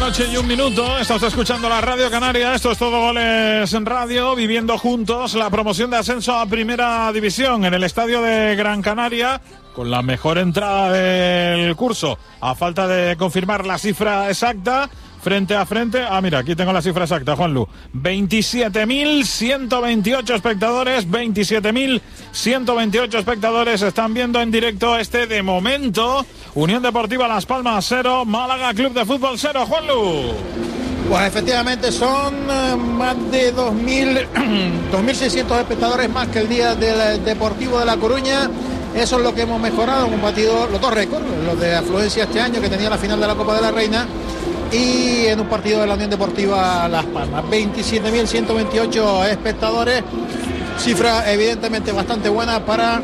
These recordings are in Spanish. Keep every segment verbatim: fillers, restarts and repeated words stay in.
noche y un minuto. Estás escuchando la Radio Canaria. Esto es Todo Goles en Radio. Viviendo juntos la promoción de ascenso a Primera División en el estadio de Gran Canaria, con la mejor entrada del curso. A falta de confirmar la cifra exacta, frente a frente. Ah, mira, aquí tengo la cifra exacta, Juanlu. veintisiete mil ciento veintiocho espectadores. veintisiete mil ciento veintiocho espectadores están viendo en directo este, de momento, Unión Deportiva Las Palmas cero, Málaga Club de Fútbol cero. Juanlu. Pues efectivamente son uh, más de dos mil, dos mil seiscientos espectadores más que el día del Deportivo de La Coruña. Eso es lo que hemos mejorado en un partido, los dos récords, los de afluencia este año, que tenía la final de la Copa de la Reina, y en un partido de la Unión Deportiva Las Palmas. veintisiete mil ciento veintiocho espectadores, cifra evidentemente bastante buena para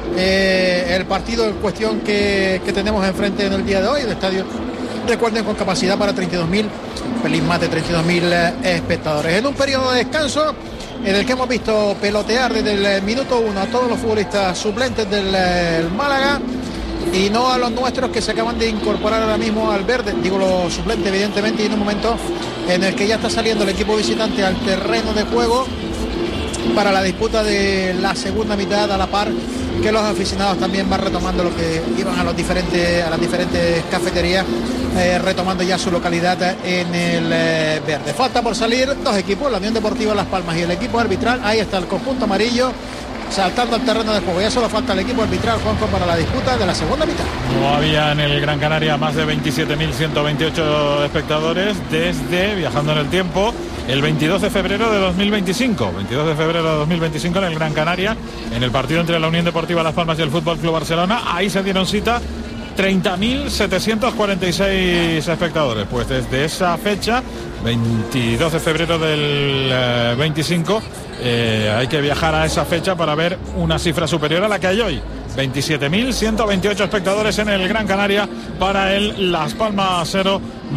eh, el partido en cuestión que, que tenemos enfrente en el día de hoy. El estadio, recuerden, con capacidad para treinta y dos mil, feliz más de treinta y dos mil eh, espectadores. En un periodo de descanso en el que hemos visto pelotear desde el minuto uno a todos los futbolistas suplentes del el Málaga, y no a los nuestros que se acaban de incorporar ahora mismo al verde, digo los suplentes evidentemente, y en un momento en el que ya está saliendo el equipo visitante al terreno de juego para la disputa de la segunda mitad, a la par que los aficionados también van retomando lo que iban a los diferentes a las diferentes cafeterías, eh, retomando ya su localidad en el eh, verde. Falta por salir dos equipos, la Unión Deportiva Las Palmas y el equipo arbitral. Ahí está el conjunto amarillo saltando al terreno de juego. Ya solo falta el equipo arbitral, Juanjo, para la disputa de la segunda mitad. No había en el Gran Canaria más de veintisiete mil ciento veintiocho espectadores desde, viajando en el tiempo, el veintidós de febrero de dos mil veinticinco. veintidós de febrero de dos mil veinticinco en el Gran Canaria, en el partido entre la Unión Deportiva Las Palmas y el Fútbol Club Barcelona. Ahí se dieron cita treinta mil setecientos cuarenta y seis espectadores. Pues desde esa fecha, veintidós de febrero del eh, veinticinco, eh, hay que viajar a esa fecha para ver una cifra superior a la que hay hoy. veintisiete mil ciento veintiocho espectadores en el Gran Canaria para el Las Palmas cero,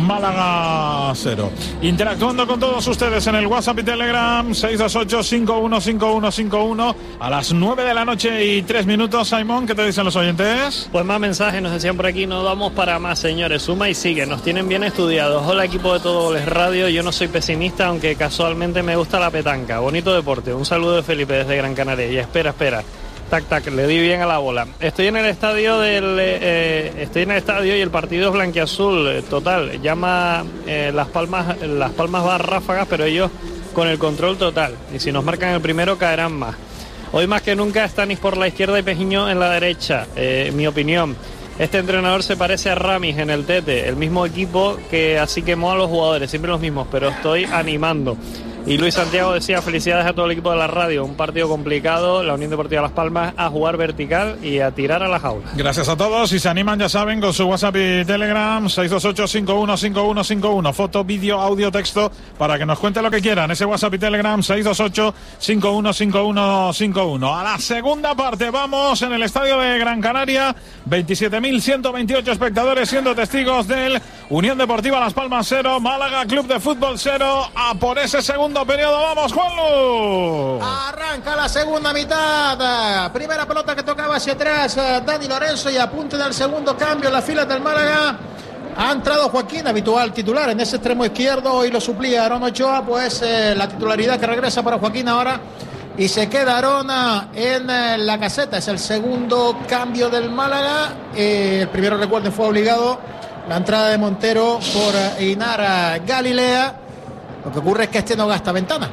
Málaga cero. Interactuando con todos ustedes en el WhatsApp y Telegram seis dos ocho, cinco uno cinco uno cinco uno a las nueve de la noche y tres minutos. Simón, ¿qué te dicen los oyentes? Pues más mensajes nos decían por aquí. No damos para más, señores. Suma y sigue, nos tienen bien estudiados. Hola, equipo de Todo Goles Radio. Yo no soy pesimista, aunque casualmente me gusta la petanca. Bonito deporte. Un saludo de Felipe desde Gran Canaria. Y espera, espera Tac, tac, le di bien a la bola. Estoy en el estadio del eh, estoy en el estadio y el partido es blanquiazul, eh, total. Llama eh, Las Palmas, Las Palmas va a ráfagas, pero ellos con el control total. Y si nos marcan el primero, caerán más. Hoy más que nunca, Stanis por la izquierda y Pejiño en la derecha. Eh, mi opinión. Este entrenador se parece a Ramis en el Tete, el mismo equipo que así quemó a los jugadores, siempre los mismos, pero estoy animando. Y Luis Santiago decía: felicidades a todo el equipo de la radio, un partido complicado, la Unión Deportiva Las Palmas a jugar vertical y a tirar a la jaula. Gracias a todos, si se animan ya saben, con su WhatsApp y Telegram seis dos ocho, cinco uno cinco uno cinco uno, foto, vídeo, audio, texto, para que nos cuente lo que quieran. Ese WhatsApp y Telegram seis dos ocho, cinco uno cinco uno cinco uno. A la segunda parte vamos en el estadio de Gran Canaria, veintisiete mil ciento veintiocho espectadores siendo testigos del Unión Deportiva Las Palmas cero, Málaga Club de Fútbol cero. A por ese segundo periodo, vamos, Juanlu. Arranca la segunda mitad. Primera pelota que tocaba hacia atrás Dani Lorenzo, y a punto del segundo cambio en las filas del Málaga ha entrado Joaquín, habitual titular en ese extremo izquierdo, y lo suplía Aarón Ochoa. Pues eh, la titularidad que regresa para Joaquín ahora, y se queda Arona en eh, la caseta. Es el segundo cambio del Málaga. Eh, el primero, recuerden, fue obligado, la entrada de Montero por eh, Inara Galilea. Lo que ocurre es que este no gasta ventana.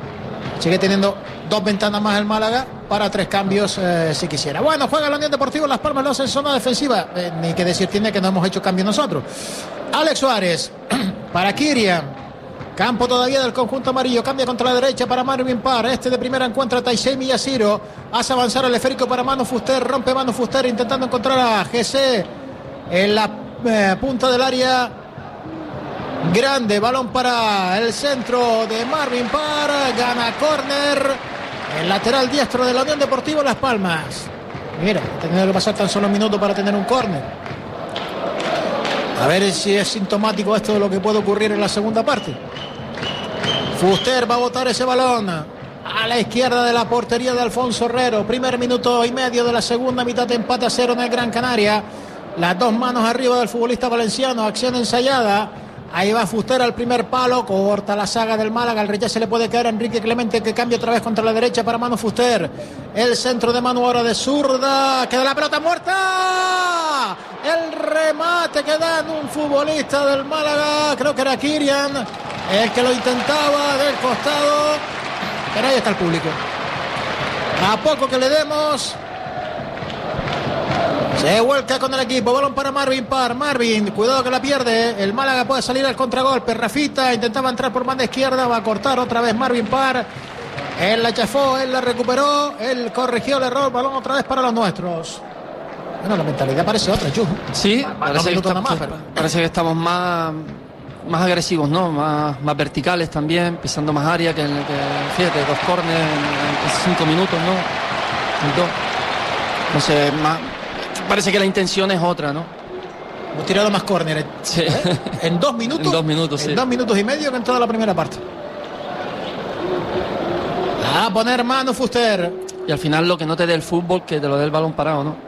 Sigue teniendo dos ventanas más el Málaga para tres cambios eh, si quisiera. Bueno, juega la Unión Deportiva Las Palmas, lo hace en zona defensiva. Eh, ni que decir tiene que no hemos hecho cambio nosotros. Alex Suárez para Kirian. Campo todavía del conjunto amarillo. Cambia contra la derecha para Marvin Parr. Este de primera encuentra a Taisei Miyashiro. Hace avanzar el esférico para Manu Fuster. Rompe Manu Fuster intentando encontrar a G C en la eh, punta del área grande. Balón para el centro de Marvin Parr. Gana córner. El lateral diestro de la Unión Deportiva Las Palmas. Mira, ha tenido que pasar tan solo un minuto para tener un córner. A ver si es sintomático esto de lo que puede ocurrir en la segunda parte. Fuster va a botar ese balón a la izquierda de la portería de Alfonso Herrero. Primer minuto y medio de la segunda mitad, de empate a cero en el Gran Canaria. Las dos manos arriba del futbolista valenciano. Acción ensayada. Ahí va Fuster al primer palo, corta la saga del Málaga, el rechazo se le puede caer a Enrique Clemente, que cambia otra vez contra la derecha para Manu Fuster. El centro de Manu ahora de zurda, queda la pelota muerta. El remate que da en un futbolista del Málaga, creo que era Kirian, el que lo intentaba del costado, pero ahí está el público. A poco que le demos, se vuelca con el equipo, balón para Marvin Parr. Marvin, cuidado que la pierde, el Málaga puede salir al contragolpe. Rafita intentaba entrar por banda izquierda, va a cortar otra vez Marvin Parr. Él la chafó, él la recuperó, él corrigió el error, balón otra vez para los nuestros. Bueno, la mentalidad parece otra, Chu. Sí, parece, no que está, más, pero... parece que estamos más, más agresivos, ¿no? Más, más verticales también, pisando más área que, en, que fíjate, dos córneres en, en cinco minutos, ¿no? En dos. No sé, más... Parece que la intención es otra, ¿no? Hemos tirado más córneres. Sí. ¿Eh? En dos minutos. En dos minutos, en sí. dos minutos y medio que en toda la primera parte. A poner mano Fuster. Y al final lo que no te dé el fútbol, que te lo dé el balón parado, ¿no?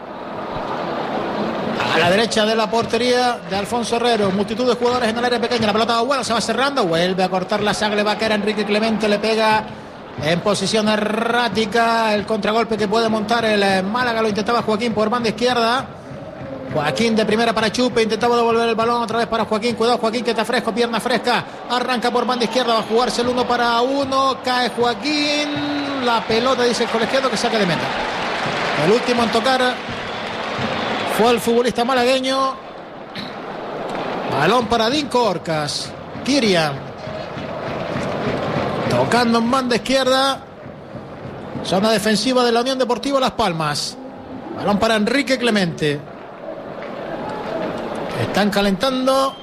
A la derecha de la portería de Alfonso Herrero. Multitud de jugadores en el área pequeña. La pelota buena, se va cerrando. Vuelve a cortar la saga, le va a caer a Enrique Clemente. Le pega en posición errática. El contragolpe que puede montar el Málaga lo intentaba Joaquín por banda izquierda. Joaquín de primera para Chupe, intentaba devolver el balón otra vez para Joaquín. Cuidado Joaquín, que está fresco, pierna fresca. Arranca por banda izquierda, va a jugarse el uno para uno. Cae Joaquín. La pelota, dice el colegiado, que saque de meta. El último en tocar fue el futbolista malagueño. Balón para Dinko Orcas. Kirian tocando en banda izquierda. Zona defensiva de la Unión Deportiva Las Palmas. Balón para Enrique Clemente. Están calentando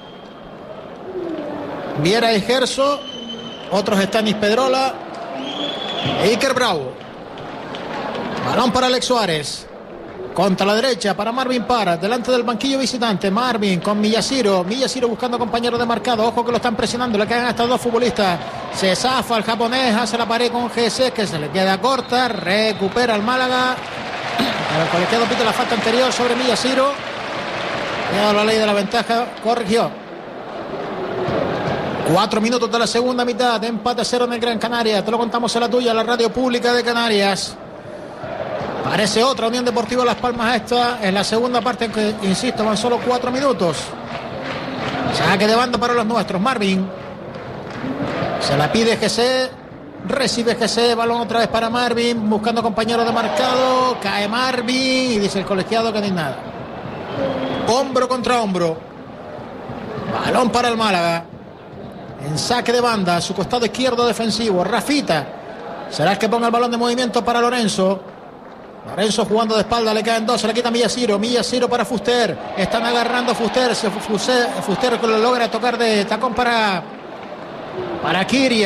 Viera y Gerso. Otros están Ispedrola e Iker Bravo. Balón para Alex Suárez. Contra la derecha para Marvin Parr. Delante del banquillo visitante. Marvin con Miyashiro. Miyashiro buscando compañero de marcado. Ojo que lo están presionando. Le quedan hasta dos futbolistas. Se zafa el japonés. Hace la pared con G C, que se le queda corta. Recupera el Málaga. El colegiado pide la falta anterior sobre Miyashiro. Ya la ley de la ventaja. Corrigió. Cuatro minutos de la segunda mitad. Empate a cero en el Gran Canaria. Te lo contamos en la tuya, la radio pública de Canarias. Parece otra Unión Deportiva Las Palmas esta. En la segunda parte, que insisto, van solo cuatro minutos. Saque de banda para los nuestros. Marvin. Se la pide G C. Recibe G C. Balón otra vez para Marvin. Buscando compañero de marcado. Cae Marvin. Y dice el colegiado que no hay nada. Hombro contra hombro. Balón para el Málaga. En saque de banda. A su costado izquierdo defensivo. Rafita. Será el que ponga el balón de movimiento para Lorenzo. Lorenzo jugando de espalda, le caen dos, se le quita Miyashiro, Miyashiro para Fuster, están agarrando a Fuster, Fuster, Fuster logra tocar de tacón para para Kirian.